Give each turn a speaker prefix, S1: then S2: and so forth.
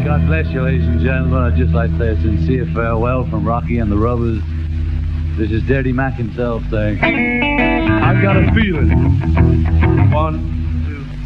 S1: God bless you, ladies and gentlemen. I'd just like to say a sincere farewell from Rocky and the Rubbers. This is Dirty Mac himself saying, I've got a feeling. 1,